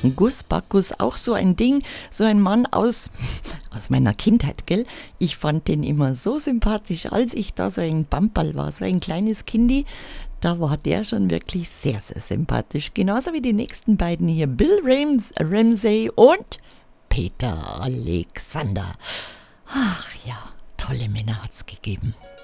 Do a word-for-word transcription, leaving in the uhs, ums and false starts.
Gus Backus, auch so ein Ding, so ein Mann aus, aus meiner Kindheit, gell? Ich fand den immer so sympathisch, als ich da so ein Bamperl war, so ein kleines Kindi. Da war der schon wirklich sehr, sehr sympathisch. Genauso wie die nächsten beiden hier, Bill Rams, Ramsey und Peter Alexander. Ach ja, tolle Männer hat's gegeben.